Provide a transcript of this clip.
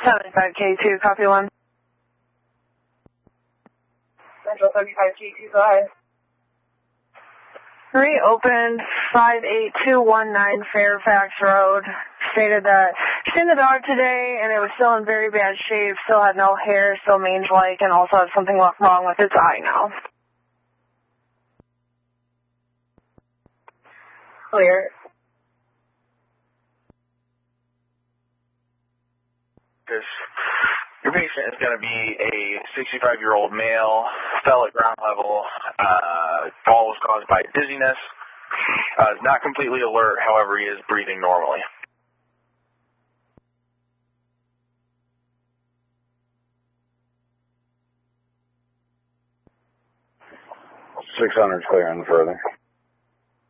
75K2, copy 1. Central 75K2, go ahead. Reopened 58219 Fairfax Road. Stated that seen the dog today and it was still in very bad shape, still had no hair, still mange-like, and also had something wrong with its eye now. Clear. Your patient is going to be a 65-year-old male, fell at ground level, fall was caused by dizziness, not completely alert, however he is breathing normally. 600's clearing further.